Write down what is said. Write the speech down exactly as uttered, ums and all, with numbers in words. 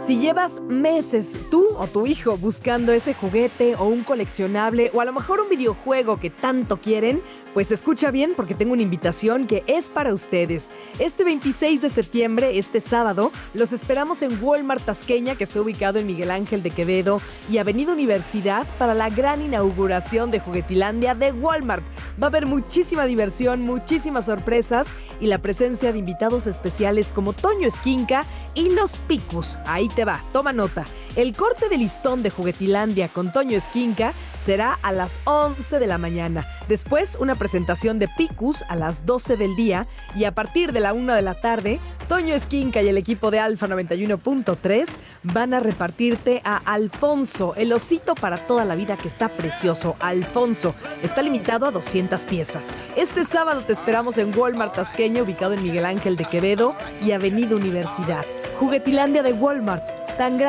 Si llevas meses tú o tu hijo buscando ese juguete o un coleccionable o a lo mejor un videojuego que tanto quieren, pues escucha bien porque tengo una invitación que es para ustedes. Este veintiséis de septiembre, este sábado, los esperamos en Walmart Tasqueña, que está ubicado en Miguel Ángel de Quevedo y Avenida Universidad, para la gran inauguración de Juguetilandia de Walmart. Va a haber muchísima diversión, muchísimas sorpresas y la presencia de invitados especiales como Toño Esquinca y los Picus. Ahí te va, toma nota. El corte de listón de Juguetilandia con Toño Esquinca será a las once de la mañana. Después, una presentación de Picus a las doce del día. Y a partir de la una de la tarde, Toño Esquinca y el equipo de Alfa noventa y uno punto tres van a repartirte a Alfonso, el osito para toda la vida que está precioso. Alfonso está limitado a doscientas piezas. Este sábado te esperamos en Walmart Tasqueña, ubicado en Miguel Ángel de Quevedo y Avenida Universidad. Juguetilandia de Walmart, tan grande